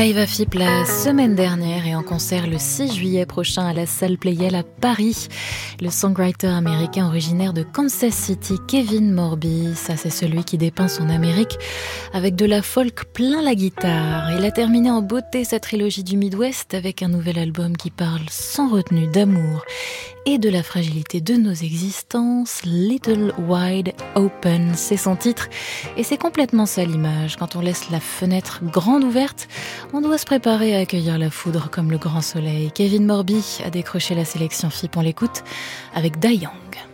live à FIP la semaine dernière et en concert le 6 juillet prochain à la salle Playel à Paris. Le songwriter américain originaire de Kansas City, Kevin Morby, ça c'est celui qui dépeint son Amérique avec de la folk plein la guitare. Il a terminé en beauté sa trilogie du Midwest avec un nouvel album qui parle sans retenue d'amour et de la fragilité de nos existences. Little Wide Open, c'est son titre et c'est complètement ça l'image. Quand on laisse la fenêtre grande ouverte, on doit se préparer à accueillir la foudre comme le grand soleil. Kevin Morby a décroché la sélection FIP, on l'écoute avec Da Young.